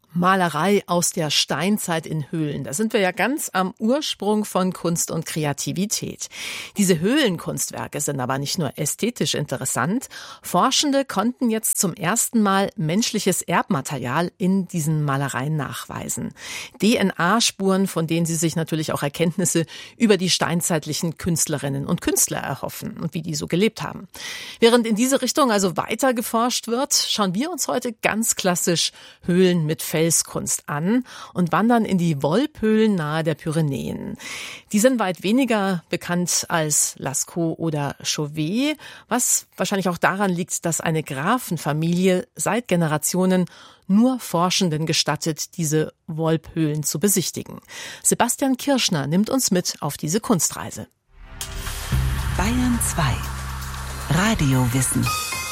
Malerei aus der Steinzeit in Höhlen. Da sind wir ja ganz am Ursprung von Kunst und Kreativität. Diese Höhlenkunstwerke sind aber nicht nur ästhetisch interessant. Forschende konnten jetzt zum ersten Mal menschliches Erbmaterial in diesen Malereien nachweisen. DNA-Spuren, von denen sie sich natürlich auch Erkenntnisse über die steinzeitlichen Künstlerinnen und Künstler erhoffen und wie die so gelebt haben. Während in diese Richtung also weiter geforscht wird, schauen wir uns heute ganz klassisch Höhlen mit Felskunst an und wandern in die Wolphöhlen nahe der Pyrenäen. Die sind weit weniger bekannt als Lascaux oder Chauvet, was wahrscheinlich auch daran liegt, dass eine Grafenfamilie seit Generationen nur Forschenden gestattet, diese Wolphöhlen zu besichtigen. Sebastian Kirschner nimmt uns mit auf diese Kunstreise. Bayern 2 Radiowissen.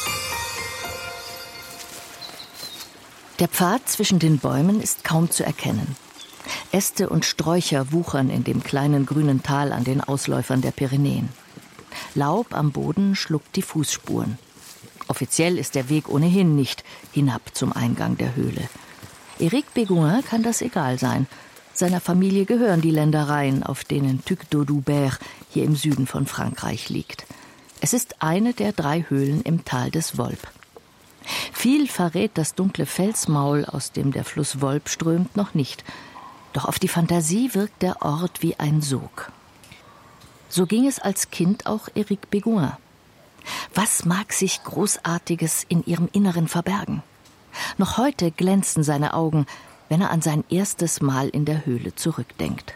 Der Pfad zwischen den Bäumen ist kaum zu erkennen. Äste und Sträucher wuchern in dem kleinen grünen Tal an den Ausläufern der Pyrenäen. Laub am Boden schluckt die Fußspuren. Offiziell ist der Weg ohnehin nicht hinab zum Eingang der Höhle. Éric Béguin kann das egal sein. Seiner Familie gehören die Ländereien, auf denen Tuc d'Audubert hier im Süden von Frankreich liegt. Es ist eine der 3 Höhlen im Tal des Volp. Viel verrät das dunkle Felsmaul, aus dem der Fluss Volp strömt, noch nicht. Doch auf die Fantasie wirkt der Ort wie ein Sog. So ging es als Kind auch Éric Béguin. Was mag sich Großartiges in ihrem Inneren verbergen? Noch heute glänzen seine Augen, wenn er an sein erstes Mal in der Höhle zurückdenkt.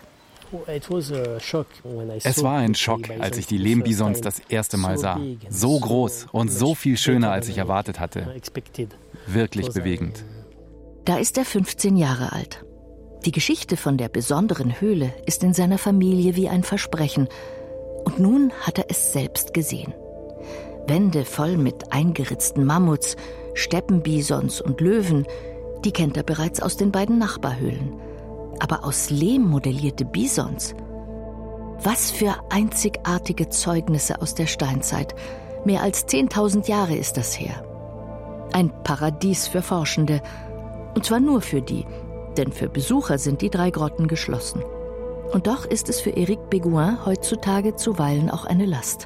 Es war ein Schock, als ich die Lehmbisons das erste Mal sah. So groß und so viel schöner, als ich erwartet hatte. Wirklich bewegend. Da ist er 15 Jahre alt. Die Geschichte von der besonderen Höhle ist in seiner Familie wie ein Versprechen. Und nun hat er es selbst gesehen. Wände voll mit eingeritzten Mammuts, Steppenbisons und Löwen, die kennt er bereits aus den beiden Nachbarhöhlen. Aber aus Lehm modellierte Bisons? Was für einzigartige Zeugnisse aus der Steinzeit. Mehr als 10.000 Jahre ist das her. Ein Paradies für Forschende. Und zwar nur für die, denn für Besucher sind die 3 Grotten geschlossen. Und doch ist es für Éric Béguin heutzutage zuweilen auch eine Last.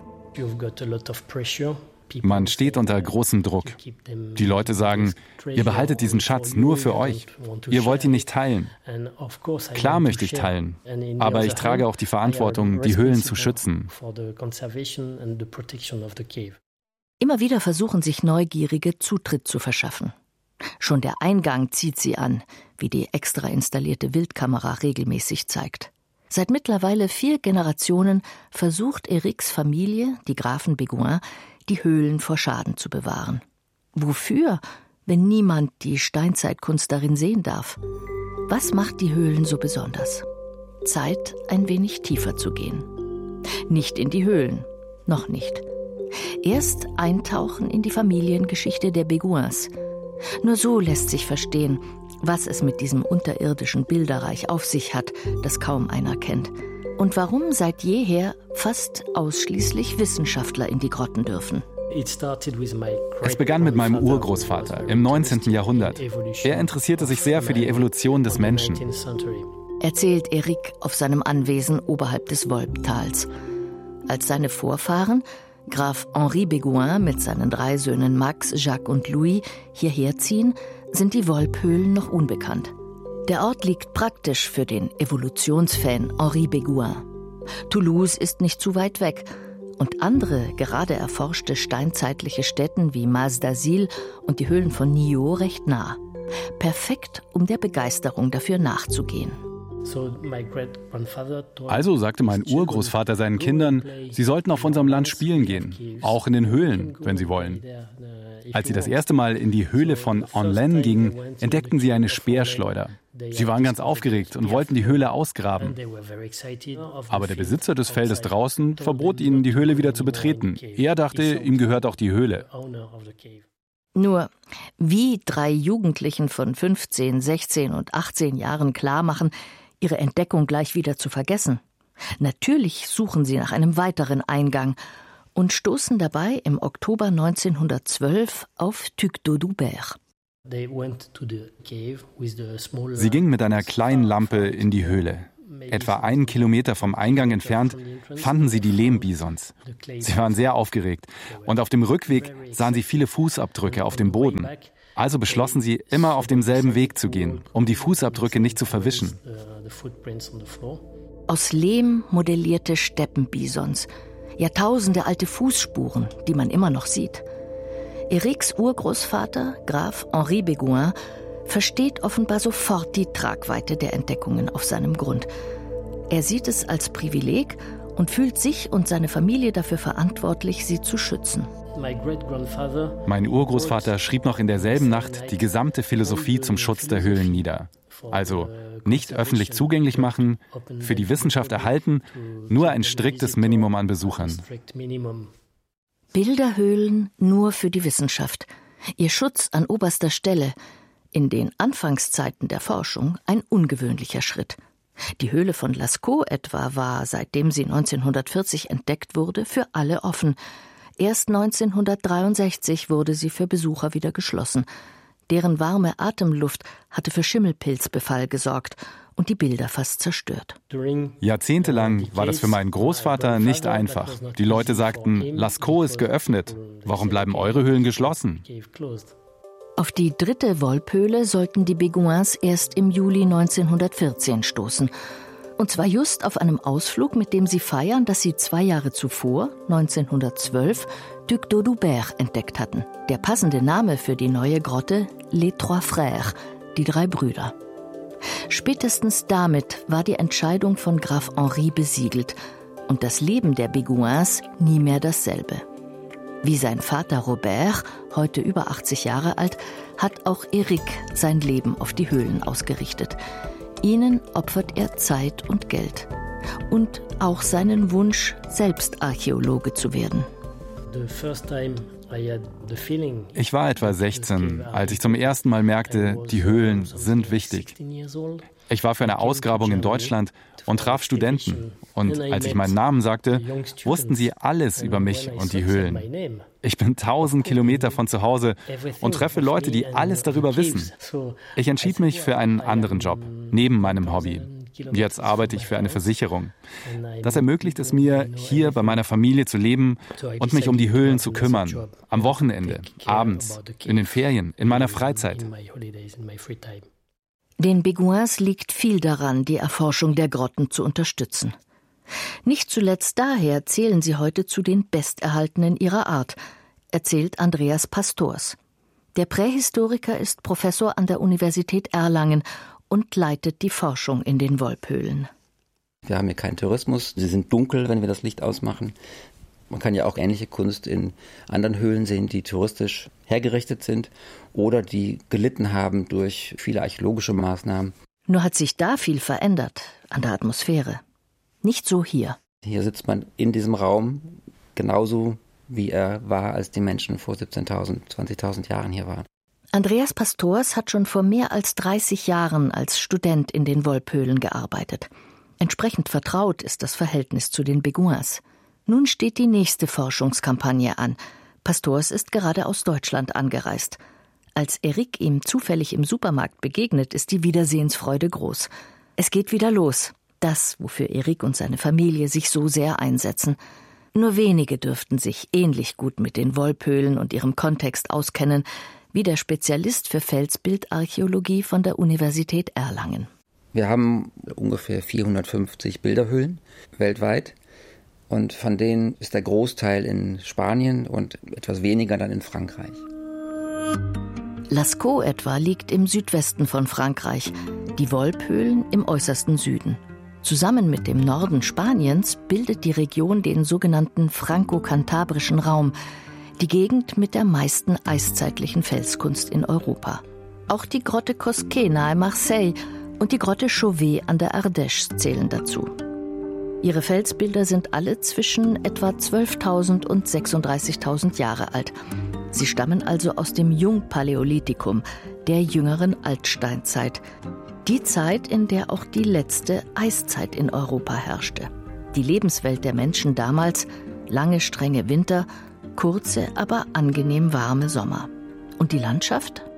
Man steht unter großem Druck. Die Leute sagen, ihr behaltet diesen Schatz nur für euch. Ihr wollt ihn nicht teilen. Klar möchte ich teilen, aber ich trage auch die Verantwortung, die Höhlen zu schützen. Immer wieder versuchen sich Neugierige, Zutritt zu verschaffen. Schon der Eingang zieht sie an, wie die extra installierte Wildkamera regelmäßig zeigt. Seit mittlerweile 4 Generationen versucht Érics Familie, die Grafen Béguin, die Höhlen vor Schaden zu bewahren. Wofür, wenn niemand die Steinzeitkunst darin sehen darf? Was macht die Höhlen so besonders? Zeit, ein wenig tiefer zu gehen. Nicht in die Höhlen, noch nicht. Erst eintauchen in die Familiengeschichte der Béguins. Nur so lässt sich verstehen, was es mit diesem unterirdischen Bilderreich auf sich hat, das kaum einer kennt. Und warum seit jeher fast ausschließlich Wissenschaftler in die Grotten dürfen. Es begann mit meinem Urgroßvater im 19. Jahrhundert. Er interessierte sich sehr für die Evolution des Menschen. Erzählt Éric auf seinem Anwesen oberhalb des Volptals. Als seine Vorfahren, Graf Henri Béguin mit seinen 3 Söhnen Max, Jacques und Louis, hierher ziehen, sind die Wolphöhlen noch unbekannt. Der Ort liegt praktisch für den Evolutionsfan Henri Béguin. Toulouse ist nicht zu weit weg und andere, gerade erforschte steinzeitliche Stätten wie Mas d'Azil und die Höhlen von Niort recht nah. Perfekt, um der Begeisterung dafür nachzugehen. Also sagte mein Urgroßvater seinen Kindern, sie sollten auf unserem Land spielen gehen, auch in den Höhlen, wenn sie wollen. Als sie das erste Mal in die Höhle von Onlen gingen, entdeckten sie eine Speerschleuder. Sie waren ganz aufgeregt und wollten die Höhle ausgraben. Aber der Besitzer des Feldes draußen verbot ihnen, die Höhle wieder zu betreten. Er dachte, ihm gehört auch die Höhle. Nur, wie 3 Jugendlichen von 15, 16 und 18 Jahren klarmachen, ihre Entdeckung gleich wieder zu vergessen. Natürlich suchen sie nach einem weiteren Eingang und stoßen dabei im Oktober 1912 auf Tuc d'Audubert. Sie gingen mit einer kleinen Lampe in die Höhle. Etwa 1 Kilometer vom Eingang entfernt fanden sie die Lehmbisons. Sie waren sehr aufgeregt und auf dem Rückweg sahen sie viele Fußabdrücke auf dem Boden. Also beschlossen sie, immer auf demselben Weg zu gehen, um die Fußabdrücke nicht zu verwischen. Aus Lehm modellierte Steppenbisons, Jahrtausende alte Fußspuren, die man immer noch sieht. Erics Urgroßvater, Graf Henri Béguin, versteht offenbar sofort die Tragweite der Entdeckungen auf seinem Grund. Er sieht es als Privileg und fühlt sich und seine Familie dafür verantwortlich, sie zu schützen. Mein Urgroßvater schrieb noch in derselben Nacht die gesamte Philosophie zum Schutz der Höhlen nieder. Also nicht öffentlich zugänglich machen, für die Wissenschaft erhalten, nur ein striktes Minimum an Besuchern. Bilderhöhlen nur für die Wissenschaft. Ihr Schutz an oberster Stelle. In den Anfangszeiten der Forschung ein ungewöhnlicher Schritt. Die Höhle von Lascaux etwa war, seitdem sie 1940 entdeckt wurde, für alle offen. Erst 1963 wurde sie für Besucher wieder geschlossen. Deren warme Atemluft hatte für Schimmelpilzbefall gesorgt und die Bilder fast zerstört. Jahrzehntelang war das für meinen Großvater nicht einfach. Die Leute sagten, Lascaux ist geöffnet. Warum bleiben eure Höhlen geschlossen? Auf die 3. Wolphöhle sollten die Béguins erst im Juli 1914 stoßen. Und zwar just auf einem Ausflug, mit dem sie feiern, dass sie 2 Jahre zuvor, 1912, Duc d'Audubert entdeckt hatten. Der passende Name für die neue Grotte, Les Trois Frères, die 3 Brüder. Spätestens damit war die Entscheidung von Graf Henri besiegelt und das Leben der Béguins nie mehr dasselbe. Wie sein Vater Robert, heute über 80 Jahre alt, hat auch Eric sein Leben auf die Höhlen ausgerichtet. Ihnen opfert er Zeit und Geld. Und auch seinen Wunsch, selbst Archäologe zu werden. Ich war etwa 16, als ich zum ersten Mal merkte, die Höhlen sind wichtig. Ich war für eine Ausgrabung in Deutschland und traf Studenten. Und als ich meinen Namen sagte, wussten sie alles über mich und die Höhlen. Ich bin 1000 Kilometer von zu Hause und treffe Leute, die alles darüber wissen. Ich entschied mich für einen anderen Job, neben meinem Hobby. Jetzt arbeite ich für eine Versicherung. Das ermöglicht es mir, hier bei meiner Familie zu leben und mich um die Höhlen zu kümmern. Am Wochenende, abends, in den Ferien, in meiner Freizeit. Den Béguins liegt viel daran, die Erforschung der Grotten zu unterstützen. Nicht zuletzt daher zählen sie heute zu den Besterhaltenen ihrer Art, erzählt Andreas Pastors. Der Prähistoriker ist Professor an der Universität Erlangen und leitet die Forschung in den Wolphöhlen. Wir haben hier keinen Tourismus, sie sind dunkel, wenn wir das Licht ausmachen. Man kann ja auch ähnliche Kunst in anderen Höhlen sehen, die touristisch hergerichtet sind oder die gelitten haben durch viele archäologische Maßnahmen. Nur hat sich da viel verändert an der Atmosphäre. Nicht so hier. Hier sitzt man in diesem Raum genauso, wie er war, als die Menschen vor 17.000, 20.000 Jahren hier waren. Andreas Pastors hat schon vor mehr als 30 Jahren als Student in den Wolphöhlen gearbeitet. Entsprechend vertraut ist das Verhältnis zu den Béguins. Nun steht die nächste Forschungskampagne an. Pastors ist gerade aus Deutschland angereist. Als Eric ihm zufällig im Supermarkt begegnet, ist die Wiedersehensfreude groß. Es geht wieder los. Das, wofür Eric und seine Familie sich so sehr einsetzen. Nur wenige dürften sich ähnlich gut mit den Wolphöhlen und ihrem Kontext auskennen, wie der Spezialist für Felsbildarchäologie von der Universität Erlangen. Wir haben ungefähr 450 Bilderhöhlen weltweit. Und von denen ist der Großteil in Spanien und etwas weniger dann in Frankreich. Lascaux etwa liegt im Südwesten von Frankreich, die Wolphöhlen im äußersten Süden. Zusammen mit dem Norden Spaniens bildet die Region den sogenannten franko-kantabrischen Raum, die Gegend mit der meisten eiszeitlichen Felskunst in Europa. Auch die Grotte Cosquet nahe Marseille und die Grotte Chauvet an der Ardèche zählen dazu. Ihre Felsbilder sind alle zwischen etwa 12.000 und 36.000 Jahre alt. Sie stammen also aus dem Jungpaläolithikum, der jüngeren Altsteinzeit. Die Zeit, in der auch die letzte Eiszeit in Europa herrschte. Die Lebenswelt der Menschen damals, lange strenge Winter, kurze, aber angenehm warme Sommer. Und die Landschaft?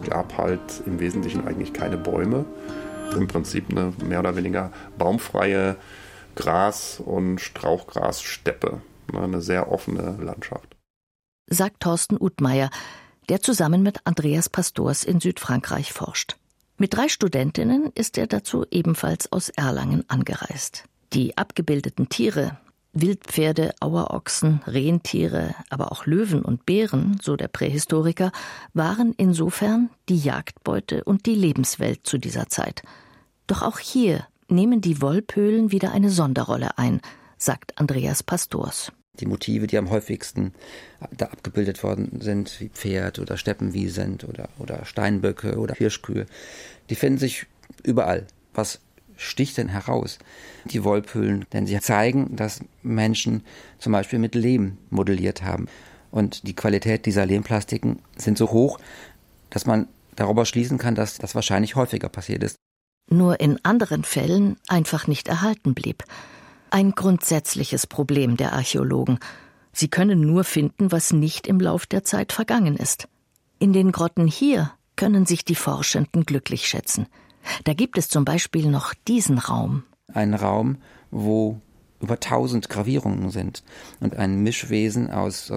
gab halt im Wesentlichen eigentlich keine Bäume. Im Prinzip eine mehr oder weniger baumfreie Gras- und Strauchgrassteppe. Eine sehr offene Landschaft. Sagt Thorsten Uthmeier, der zusammen mit Andreas Pastors in Südfrankreich forscht. Mit 3 Studentinnen ist er dazu ebenfalls aus Erlangen angereist. Die abgebildeten Tiere, Wildpferde, Auerochsen, Rentiere, aber auch Löwen und Bären, so der Prähistoriker, waren insofern die Jagdbeute und die Lebenswelt zu dieser Zeit. Doch auch hier nehmen die Wolphöhlen wieder eine Sonderrolle ein, sagt Andreas Pastors. Die Motive, die am häufigsten da abgebildet worden sind, wie Pferd oder Steppenwiesent oder Steinböcke oder Hirschkühe, die finden sich überall. Was sticht denn heraus? Die Wolphöhlen, denn sie zeigen, dass Menschen zum Beispiel mit Lehm modelliert haben. Und die Qualität dieser Lehmplastiken sind so hoch, dass man darüber schließen kann, dass das wahrscheinlich häufiger passiert ist. Nur in anderen Fällen einfach nicht erhalten blieb. Ein grundsätzliches Problem der Archäologen. Sie können nur finden, was nicht im Lauf der Zeit vergangen ist. In den Grotten hier können sich die Forschenden glücklich schätzen. Da gibt es zum Beispiel noch diesen Raum. Ein Raum, wo über 1000 Gravierungen sind und ein Mischwesen aus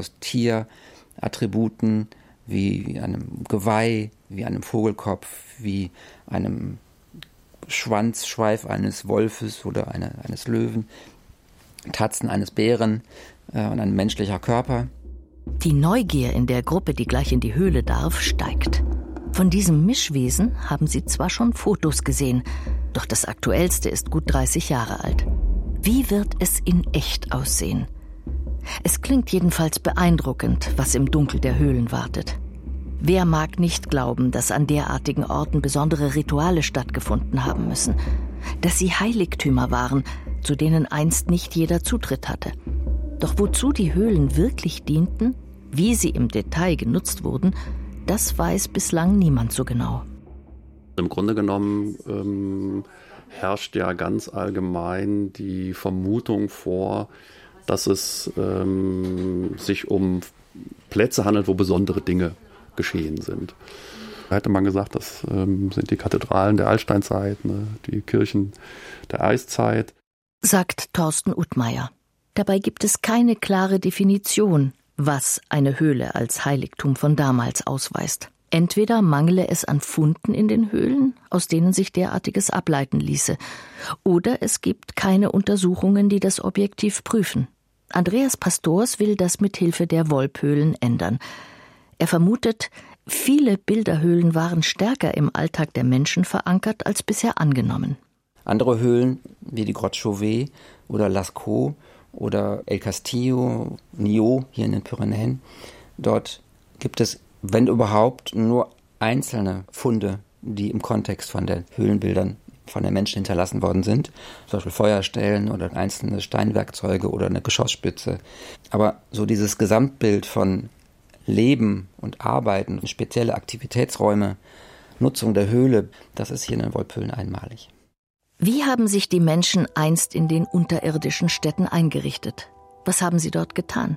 Tierattributen wie einem Geweih, wie einem Vogelkopf, wie einem Schwanzschweif eines Wolfes oder eines Löwen, Tatzen eines Bären und ein menschlicher Körper. Die Neugier in der Gruppe, die gleich in die Höhle darf, steigt. Von diesem Mischwesen haben sie zwar schon Fotos gesehen, doch das aktuellste ist gut 30 Jahre alt. Wie wird es in echt aussehen? Es klingt jedenfalls beeindruckend, was im Dunkel der Höhlen wartet. Wer mag nicht glauben, dass an derartigen Orten besondere Rituale stattgefunden haben müssen, dass sie Heiligtümer waren, zu denen einst nicht jeder Zutritt hatte. Doch wozu die Höhlen wirklich dienten, wie sie im Detail genutzt wurden, das weiß bislang niemand so genau. Im Grunde genommen herrscht ja ganz allgemein die Vermutung vor, dass es sich um Plätze handelt, wo besondere Dinge geschehen sind. Da hätte man gesagt, das sind die Kathedralen der Altsteinzeit, die Kirchen der Eiszeit. Sagt Thorsten Uthmeier. Dabei gibt es keine klare Definition, was eine Höhle als Heiligtum von damals ausweist. Entweder mangle es an Funden in den Höhlen, aus denen sich derartiges ableiten ließe, oder es gibt keine Untersuchungen, die das objektiv prüfen. Andreas Pastors will das mit Hilfe der Wolphöhlen ändern. Er vermutet, viele Bilderhöhlen waren stärker im Alltag der Menschen verankert als bisher angenommen. Andere Höhlen, wie die Grotte Chauvet oder Lascaux oder El Castillo, Nio hier in den Pyrenäen, dort gibt es, wenn überhaupt, nur einzelne Funde, die im Kontext von den Höhlenbildern von den Menschen hinterlassen worden sind. Zum Beispiel Feuerstellen oder einzelne Steinwerkzeuge oder eine Geschossspitze. Aber so dieses Gesamtbild von Leben und Arbeiten, spezielle Aktivitätsräume, Nutzung der Höhle, das ist hier in den Wolphöhlen einmalig. Wie haben sich die Menschen einst in den unterirdischen Städten eingerichtet? Was haben sie dort getan?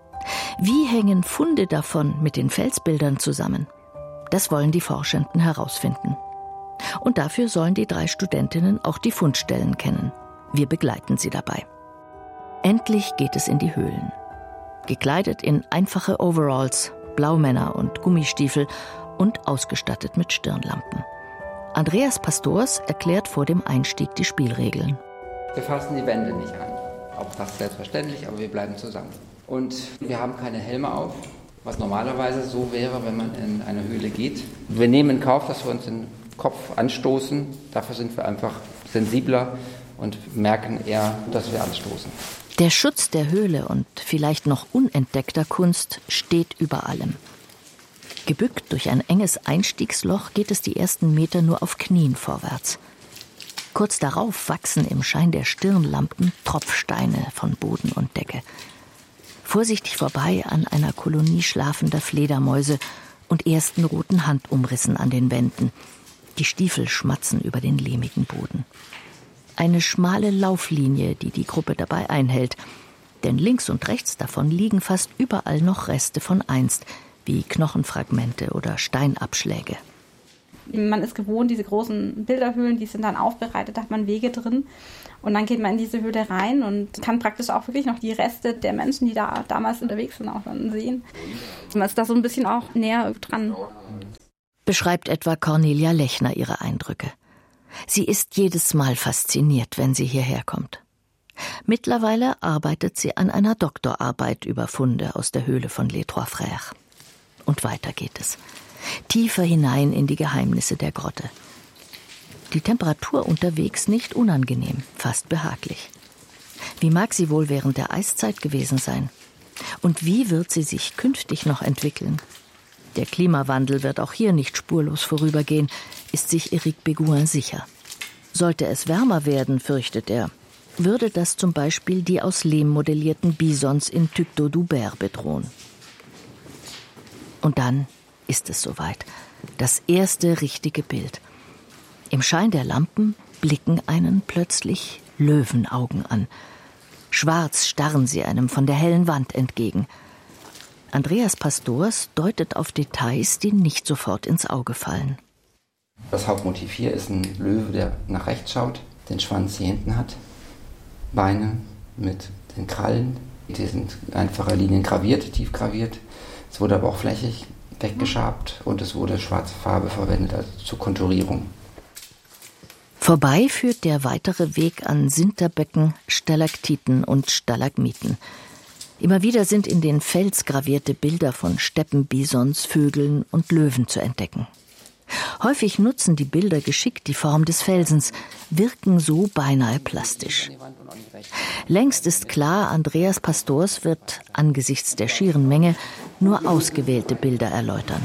Wie hängen Funde davon mit den Felsbildern zusammen? Das wollen die Forschenden herausfinden. Und dafür sollen die 3 Studentinnen auch die Fundstellen kennen. Wir begleiten sie dabei. Endlich geht es in die Höhlen. Gekleidet in einfache Overalls, Blaumänner und Gummistiefel und ausgestattet mit Stirnlampen. Andreas Pastors erklärt vor dem Einstieg die Spielregeln. Wir fassen die Wände nicht an. Auch fast selbstverständlich, aber wir bleiben zusammen. Und wir haben keine Helme auf, was normalerweise so wäre, wenn man in eine Höhle geht. Wir nehmen in Kauf, dass wir uns den Kopf anstoßen. Dafür sind wir einfach sensibler und merken eher, dass wir anstoßen. Der Schutz der Höhle und vielleicht noch unentdeckter Kunst steht über allem. Gebückt durch ein enges Einstiegsloch geht es die ersten Meter nur auf Knien vorwärts. Kurz darauf wachsen im Schein der Stirnlampen Tropfsteine von Boden und Decke. Vorsichtig vorbei an einer Kolonie schlafender Fledermäuse und ersten roten Handumrissen an den Wänden. Die Stiefel schmatzen über den lehmigen Boden. Eine schmale Lauflinie, die die Gruppe dabei einhält. Denn links und rechts davon liegen fast überall noch Reste von einst, wie Knochenfragmente oder Steinabschläge. Man ist gewohnt, diese großen Bilderhöhlen, die sind dann aufbereitet, da hat man Wege drin. Und dann geht man in diese Höhle rein und kann praktisch auch wirklich noch die Reste der Menschen, die da damals unterwegs sind, auch dann sehen. Man ist da so ein bisschen auch näher dran. Beschreibt etwa Cornelia Lechner ihre Eindrücke. Sie ist jedes Mal fasziniert, wenn sie hierher kommt. Mittlerweile arbeitet sie an einer Doktorarbeit über Funde aus der Höhle von Les Trois Frères. Und weiter geht es. Tiefer hinein in die Geheimnisse der Grotte. Die Temperatur unterwegs nicht unangenehm, fast behaglich. Wie mag sie wohl während der Eiszeit gewesen sein? Und wie wird sie sich künftig noch entwickeln? Der Klimawandel wird auch hier nicht spurlos vorübergehen, ist sich Éric Bégouin sicher. Sollte es wärmer werden, fürchtet er, würde das zum Beispiel die aus Lehm modellierten Bisons in Tuc-d'Audubert bedrohen. Und dann ist es soweit. Das erste richtige Bild. Im Schein der Lampen blicken einen plötzlich Löwenaugen an. Schwarz starren sie einem von der hellen Wand entgegen. Andreas Pastors deutet auf Details, die nicht sofort ins Auge fallen. Das Hauptmotiv hier ist ein Löwe, der nach rechts schaut, den Schwanz hier hinten hat, Beine mit den Krallen, die sind einfacher Linien graviert, tief graviert. Es wurde aber auch flächig weggeschabt und es wurde schwarze Farbe verwendet, also zur Konturierung. Vorbei führt der weitere Weg an Sinterböcken, Stalaktiten und Stalagmiten. Immer wieder sind in den Fels gravierte Bilder von Steppenbisons, Vögeln und Löwen zu entdecken. Häufig nutzen die Bilder geschickt die Form des Felsens, wirken so beinahe plastisch. Längst ist klar, Andreas Pastors wird angesichts der schieren Menge nur ausgewählte Bilder erläutern.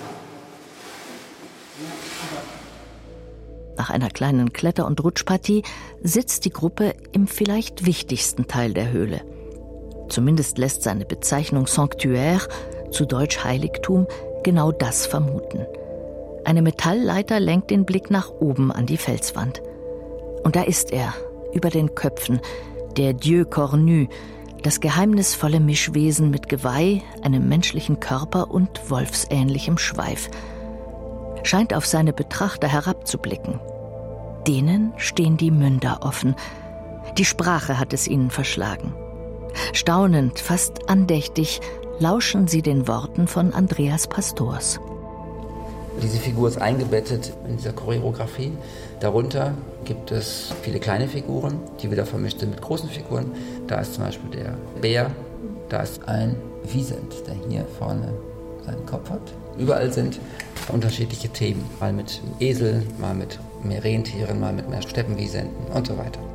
Nach einer kleinen Kletter- und Rutschpartie sitzt die Gruppe im vielleicht wichtigsten Teil der Höhle. Zumindest lässt seine Bezeichnung Sanctuaire, zu Deutsch Heiligtum, genau das vermuten. Eine Metallleiter lenkt den Blick nach oben an die Felswand. Und da ist er, über den Köpfen, der Dieu cornu, das geheimnisvolle Mischwesen mit Geweih, einem menschlichen Körper und wolfsähnlichem Schweif. Scheint auf seine Betrachter herabzublicken. Denen stehen die Münder offen. Die Sprache hat es ihnen verschlagen. Staunend, fast andächtig, lauschen sie den Worten von Andreas Pastors. Diese Figur ist eingebettet in dieser Choreografie. Darunter gibt es viele kleine Figuren, die wieder vermischt sind mit großen Figuren. Da ist zum Beispiel der Bär, da ist ein Wisent, der hier vorne seinen Kopf hat. Überall sind unterschiedliche Themen. Mal mit Esel, mal mit mehr Rentieren, mal mit mehr Steppenwisenten und so weiter.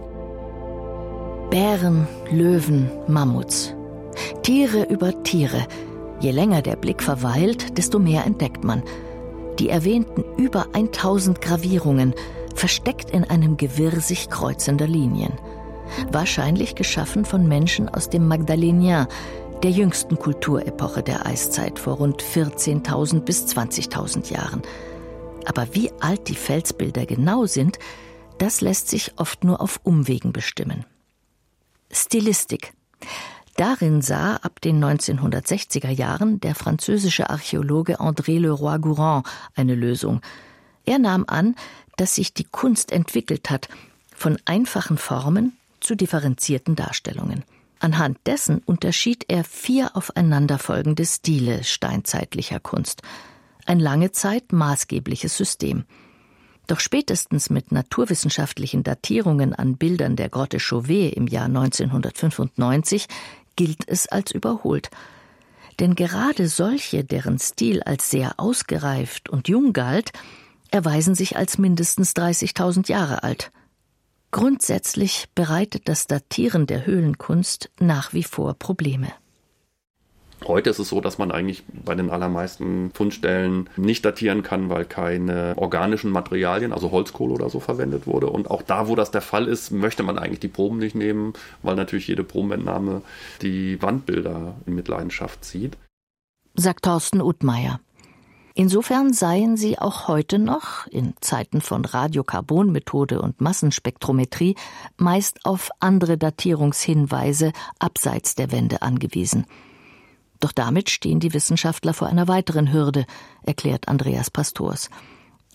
Bären, Löwen, Mammuts. Tiere über Tiere. Je länger der Blick verweilt, desto mehr entdeckt man. Die erwähnten über 1000 Gravierungen, versteckt in einem Gewirr sich kreuzender Linien. Wahrscheinlich geschaffen von Menschen aus dem Magdalénien, der jüngsten Kulturepoche der Eiszeit vor rund 14.000 bis 20.000 Jahren. Aber wie alt die Felsbilder genau sind, das lässt sich oft nur auf Umwegen bestimmen. Stilistik. Darin sah ab den 1960er Jahren der französische Archäologe André Leroi-Gourhan eine Lösung. Er nahm an, dass sich die Kunst entwickelt hat, von einfachen Formen zu differenzierten Darstellungen. Anhand dessen unterschied er 4 aufeinanderfolgende Stile steinzeitlicher Kunst. Ein lange Zeit maßgebliches System. Doch spätestens mit naturwissenschaftlichen Datierungen an Bildern der Grotte Chauvet im Jahr 1995 gilt es als überholt. Denn gerade solche, deren Stil als sehr ausgereift und jung galt, erweisen sich als mindestens 30.000 Jahre alt. Grundsätzlich bereitet das Datieren der Höhlenkunst nach wie vor Probleme. Heute ist es so, dass man eigentlich bei den allermeisten Fundstellen nicht datieren kann, weil keine organischen Materialien, also Holzkohle oder so, verwendet wurde. Und auch da, wo das der Fall ist, möchte man eigentlich die Proben nicht nehmen, weil natürlich jede Probenentnahme die Wandbilder in Mitleidenschaft zieht. Sagt Thorsten Uthmeier. Insofern seien sie auch heute noch, in Zeiten von Radiokarbonmethode und Massenspektrometrie, meist auf andere Datierungshinweise abseits der Wände angewiesen. Doch damit stehen die Wissenschaftler vor einer weiteren Hürde, erklärt Andreas Pastors.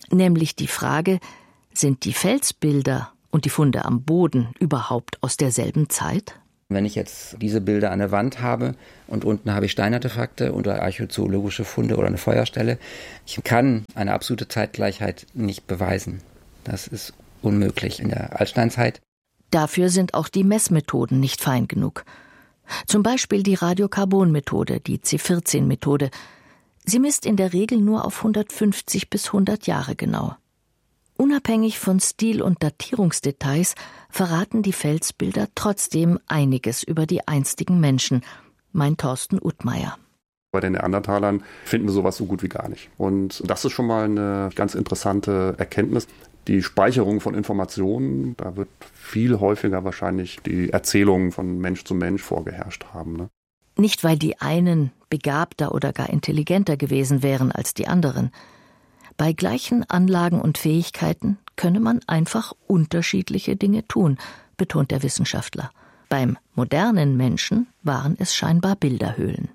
Nämlich die Frage, sind die Felsbilder und die Funde am Boden überhaupt aus derselben Zeit? Wenn ich jetzt diese Bilder an der Wand habe und unten habe ich Steinartefakte oder archäozoologische Funde oder eine Feuerstelle, ich kann eine absolute Zeitgleichheit nicht beweisen. Das ist unmöglich in der Altsteinzeit. Dafür sind auch die Messmethoden nicht fein genug. Zum Beispiel die Radiokarbon-Methode, die C14-Methode. Sie misst in der Regel nur auf 150 bis 100 Jahre genau. Unabhängig von Stil- und Datierungsdetails verraten die Felsbilder trotzdem einiges über die einstigen Menschen, meint Thorsten Uthmeier. Bei den Neandertalern finden wir sowas so gut wie gar nicht. Und das ist schon mal eine ganz interessante Erkenntnis. Die Speicherung von Informationen, da wird viel häufiger wahrscheinlich die Erzählungen von Mensch zu Mensch vorgeherrscht haben. Ne? Nicht, weil die einen begabter oder gar intelligenter gewesen wären als die anderen. Bei gleichen Anlagen und Fähigkeiten könne man einfach unterschiedliche Dinge tun, betont der Wissenschaftler. Beim modernen Menschen waren es scheinbar Bilderhöhlen.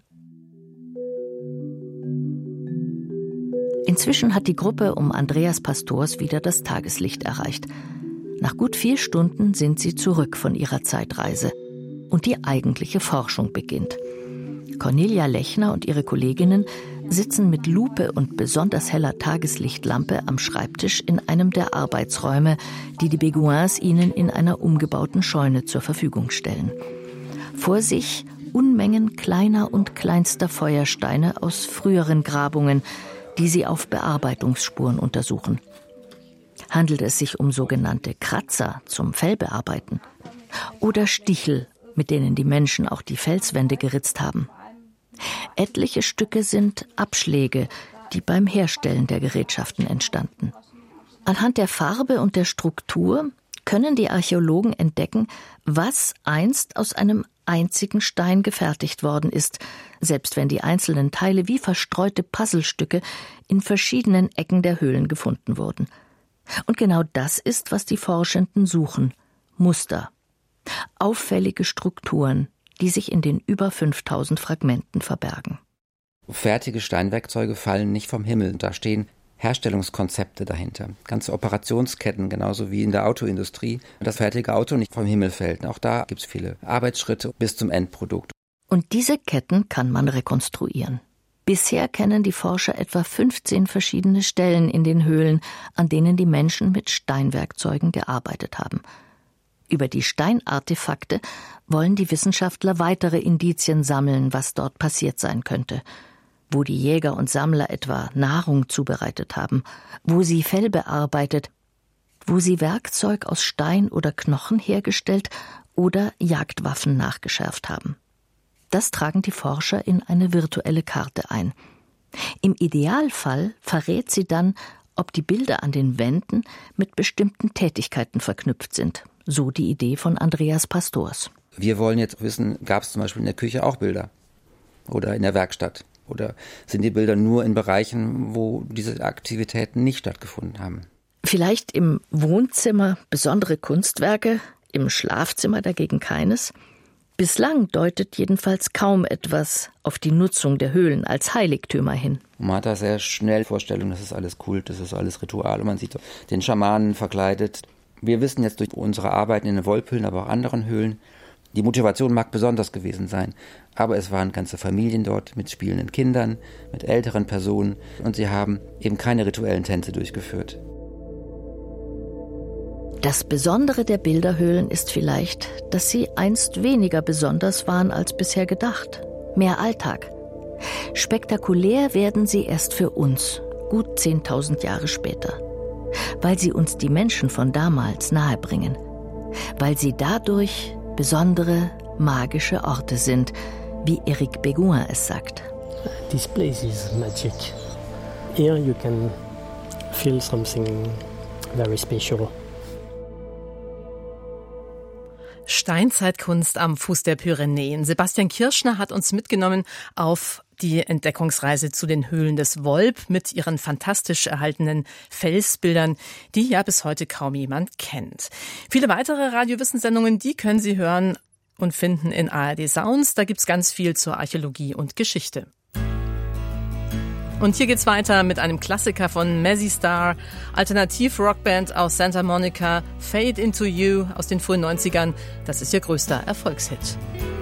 Inzwischen hat die Gruppe um Andreas Pastors wieder das Tageslicht erreicht. Nach gut 4 Stunden sind sie zurück von ihrer Zeitreise. Und die eigentliche Forschung beginnt. Cornelia Lechner und ihre Kolleginnen sitzen mit Lupe und besonders heller Tageslichtlampe am Schreibtisch in einem der Arbeitsräume, die die Beguins ihnen in einer umgebauten Scheune zur Verfügung stellen. Vor sich Unmengen kleiner und kleinster Feuersteine aus früheren Grabungen, die sie auf Bearbeitungsspuren untersuchen. Handelt es sich um sogenannte Kratzer zum Fellbearbeiten oder Stichel, mit denen die Menschen auch die Felswände geritzt haben? Etliche Stücke sind Abschläge, die beim Herstellen der Gerätschaften entstanden. Anhand der Farbe und der Struktur können die Archäologen entdecken, was einst aus einem einzigen Stein gefertigt worden ist, selbst wenn die einzelnen Teile wie verstreute Puzzlestücke in verschiedenen Ecken der Höhlen gefunden wurden. Und genau das ist, was die Forschenden suchen: Muster, auffällige Strukturen, die sich in den über 5000 Fragmenten verbergen. Fertige Steinwerkzeuge fallen nicht vom Himmel. Da stehen Herstellungskonzepte dahinter. Ganze Operationsketten, genauso wie in der Autoindustrie. Das fertige Auto nicht vom Himmel fällt. Auch da gibt es viele Arbeitsschritte bis zum Endprodukt. Und diese Ketten kann man rekonstruieren. Bisher kennen die Forscher etwa 15 verschiedene Stellen in den Höhlen, an denen die Menschen mit Steinwerkzeugen gearbeitet haben. Über die Steinartefakte wollen die Wissenschaftler weitere Indizien sammeln, was dort passiert sein könnte. Wo die Jäger und Sammler etwa Nahrung zubereitet haben, wo sie Fell bearbeitet, wo sie Werkzeug aus Stein oder Knochen hergestellt oder Jagdwaffen nachgeschärft haben. Das tragen die Forscher in eine virtuelle Karte ein. Im Idealfall verrät sie dann, ob die Bilder an den Wänden mit bestimmten Tätigkeiten verknüpft sind. So die Idee von Andreas Pastors. Wir wollen jetzt wissen, gab es zum Beispiel in der Küche auch Bilder? Oder in der Werkstatt? Oder sind die Bilder nur in Bereichen, wo diese Aktivitäten nicht stattgefunden haben? Vielleicht im Wohnzimmer besondere Kunstwerke, im Schlafzimmer dagegen keines? Bislang deutet jedenfalls kaum etwas auf die Nutzung der Höhlen als Heiligtümer hin. Man hat da sehr schnell Vorstellungen, das ist alles Kult, das ist alles Ritual. Und man sieht den Schamanen verkleidet. Wir wissen jetzt durch unsere Arbeiten in den Wolphöhlen, aber auch anderen Höhlen, die Motivation mag besonders gewesen sein, aber es waren ganze Familien dort mit spielenden Kindern, mit älteren Personen und sie haben eben keine rituellen Tänze durchgeführt. Das Besondere der Bilderhöhlen ist vielleicht, dass sie einst weniger besonders waren als bisher gedacht. Mehr Alltag. Spektakulär werden sie erst für uns, gut 10.000 Jahre später. Weil sie uns die Menschen von damals nahebringen. Weil sie dadurch besondere, magische Orte sind, wie Éric Beguin es sagt. This place is magic. Here you can feel something very special. Steinzeitkunst am Fuß der Pyrenäen. Sebastian Kirschner hat uns mitgenommen auf die Entdeckungsreise zu den Höhlen des Volb mit ihren fantastisch erhaltenen Felsbildern, die ja bis heute kaum jemand kennt. Viele weitere Radiowissensendungen, die können Sie hören und finden in ARD Sounds. Da gibt's ganz viel zur Archäologie und Geschichte. Und hier geht's weiter mit einem Klassiker von Mazzy Star, Alternativ-Rockband aus Santa Monica, Fade Into You aus den frühen 90ern. Das ist ihr größter Erfolgshit.